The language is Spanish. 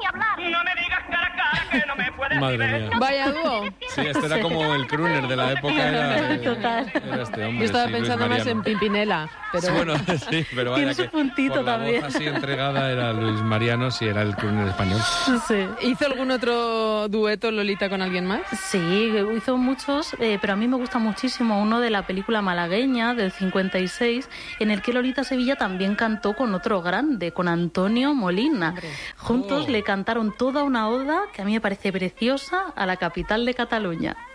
hablar. No me digas cara a cara que no me puedes Madre ver. mía. Vaya dúo. Sí, este era como el crooner de la época. Total. Era este hombre. Yo estaba sí, Luis pensando más Mariano. en Pimpinela, pero Sí, bueno, sí, pero vaya Tiene su que puntito por la también. voz así entregada era Luis Mariano, si era el crooner español. Sí. ¿hizo algún otro dueto Lolita con alguien más? Sí, hizo muchos, pero a mí me gusta muchísimo uno de la película malagueña del 56, en el que Lolita Sevilla también cantó con otro grande, con Antonio Molina. Juntos le cantaron toda una oda que a mí me parece preciosa a la capital de Cataluña.